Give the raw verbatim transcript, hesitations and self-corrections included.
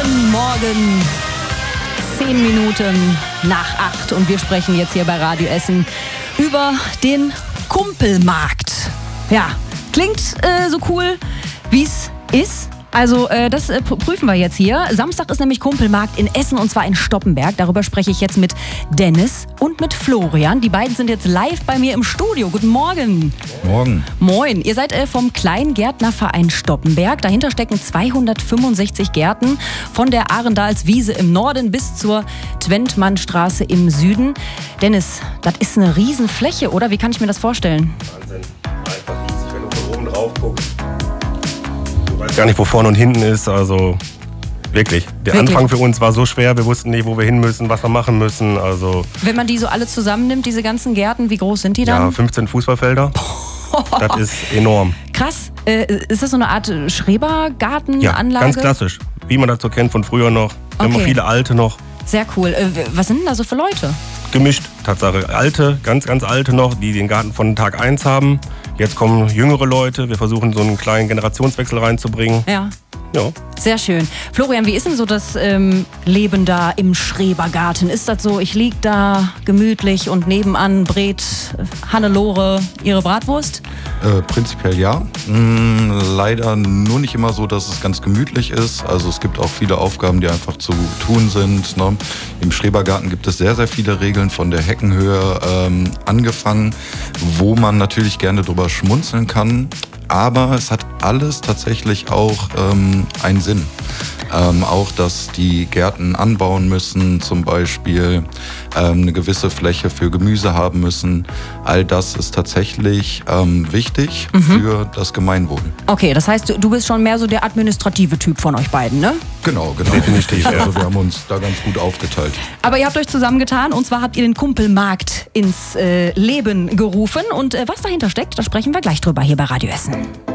Guten Morgen. Zehn Minuten nach acht und wir sprechen jetzt hier bei Radio Essen über den Kumpelmarkt. Ja, klingt äh, so cool, wie es ist. Also äh, das äh, prüfen wir jetzt hier. Samstag ist nämlich Kumpelmarkt in Essen und zwar in Stoppenberg. Darüber spreche ich jetzt mit Dennis und mit Florian. Die beiden sind jetzt live bei mir im Studio. Guten Morgen. Morgen. Moin. Ihr seid äh, vom Kleingärtnerverein Stoppenberg. Dahinter stecken zweihundertfünfundsechzig Gärten von der Arendalswiese im Norden bis zur Twentmannstraße im Süden. Dennis, das ist eine Riesenfläche, oder? Wie kann ich mir das vorstellen? Wahnsinn. Einfach riesig, wenn du von oben drauf guckst. Ich weiß gar nicht, wo vorne und hinten ist, also wirklich. Der Wirklich? Anfang für uns war so schwer, wir wussten nicht, wo wir hin müssen, was wir machen müssen, also... Wenn man die so alle zusammennimmt, diese ganzen Gärten, wie groß sind die dann? Ja, fünfzehn Fußballfelder, das ist enorm. Krass. Äh, ist das so eine Art Schrebergartenanlage? Ja, ganz klassisch, wie man das so kennt von früher noch. Wir haben Okay. auch viele alte noch. Sehr cool. Äh, was sind denn da so für Leute? Gemischt, Tatsache. Alte, ganz, ganz alte noch, die den Garten von Tag eins haben. Jetzt kommen jüngere Leute, wir versuchen so einen kleinen Generationswechsel reinzubringen. Ja. Ja. Sehr schön. Florian, wie ist denn so das ähm, Leben da im Schrebergarten? Ist das so, ich lieg da gemütlich und nebenan brät Hannelore ihre Bratwurst? Äh, prinzipiell ja. Mm, leider nur nicht immer so, dass es ganz gemütlich ist. Also es gibt auch viele Aufgaben, die einfach zu tun sind. Ne? Im Schrebergarten gibt es sehr, sehr viele Regeln von der Heckenhöhe ähm, angefangen, wo man natürlich gerne drüber schmunzeln kann. Aber es hat alles tatsächlich auch ähm, einen Sinn. Ähm, auch, dass die Gärten anbauen müssen, zum Beispiel ähm, eine gewisse Fläche für Gemüse haben müssen. All das ist tatsächlich ähm, wichtig mhm. für das Gemeinwohl. Okay, das heißt, du, du bist schon mehr so der administrative Typ von euch beiden, ne? Genau, genau. Definitiv, ja. Also wir haben uns da ganz gut aufgeteilt. Aber ihr habt euch zusammengetan und zwar habt ihr den Kumpelmarkt ins äh, Leben gerufen. Und äh, was dahinter steckt, da sprechen wir gleich drüber hier bei Radio Essen.